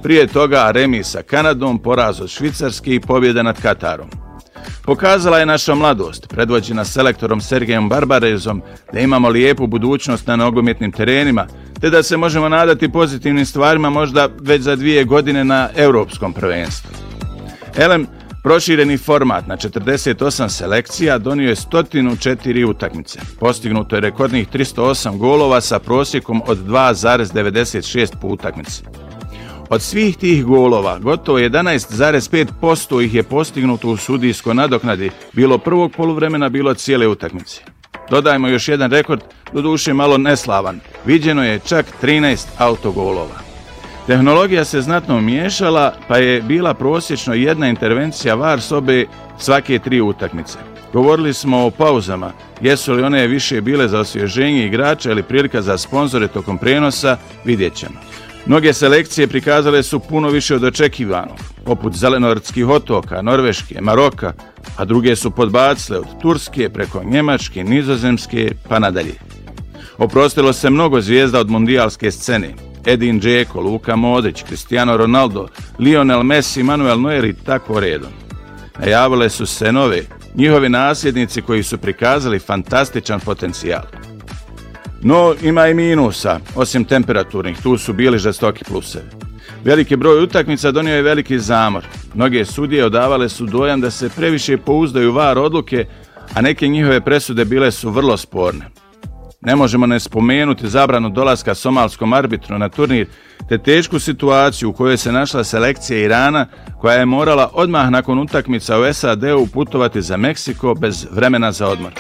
Prije toga remis sa Kanadom, poraz od Švicarske i pobjeda nad Katarom. Pokazala je naša mladost, predvođena selektorom Sergejom Barbarezom, da imamo lijepu budućnost na nogometnim terenima, te da se možemo nadati pozitivnim stvarima možda već za 2 godine na Europskom prvenstvu. Elem, prošireni format na 48 selekcija donio je 104 utakmice. Postignuto je rekordnih 308 golova sa prosjekom od 2,96 po utakmici. Od svih tih golova, gotovo 11,5% ih je postignuto u sudijskoj nadoknadi, bilo prvog poluvremena, bilo cijele utakmice. Dodajmo još jedan rekord, doduše malo neslavan. Viđeno je čak 13 autogolova. Tehnologija se znatno miješala, pa je bila prosječno jedna intervencija VAR sobe svake 3 utakmice. Govorili smo o pauzama, jesu li one više bile za osvježenje igrača ili prilika za sponzore tokom prenosa, vidjet ćemo. Mnoge selekcije prikazale su puno više od očekivanog, poput Zelenortskih otoka, Norveške, Maroka, a druge su podbacile od Turske preko Njemačke, Nizozemske pa nadalje. Oprostilo se mnogo zvijezda od mundijalske scene. Edin Dzeko, Luka Modrić, Cristiano Ronaldo, Lionel Messi, Manuel Neuer i tako redom. Najavile su se nove, njihovi nasljednici koji su prikazali fantastičan potencijal. No, ima i minusa, osim temperaturnih, tu su bili žestoki plusevi. Veliki broj utakmica donio je veliki zamor. Mnoge sudije odavale su dojam da se previše pouzdaju VAR odluke, a neke njihove presude bile su vrlo sporne. Ne možemo ne spomenuti zabranu dolaska somalskom arbitru na turnir, te tešku situaciju u kojoj se našla selekcija Irana, koja je morala odmah nakon utakmica u SAD-u putovati za Meksiko bez vremena za odmor.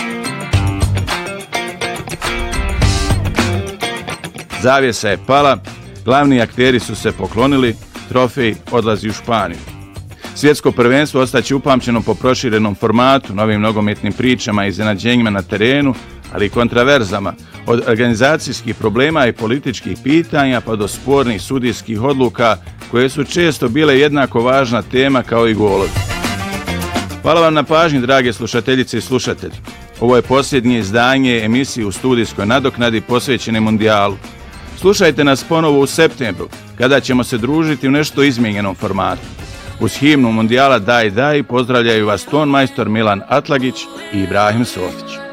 Zavjesa je pala, glavni akteri su se poklonili, trofej odlazi u Španiju. Svjetsko prvenstvo ostaće upamćeno po proširenom formatu, novim nogometnim pričama i iznenađenjima na terenu, ali i kontraverzama, od organizacijskih problema i političkih pitanja pa do spornih sudijskih odluka koje su često bile jednako važna tema kao i golovi. Hvala vam na pažnji, drage slušateljice i slušatelji. Ovo je posljednje izdanje emisije u studijskoj nadoknadi posvećene mundijalu. Slušajte nas ponovo u septembru, kada ćemo se družiti u nešto izmijenjenom formatu. Uz himnu mundijala Daj Daj pozdravljaju vas ton majstor Milan Atlagić i Ibrahim Sofić.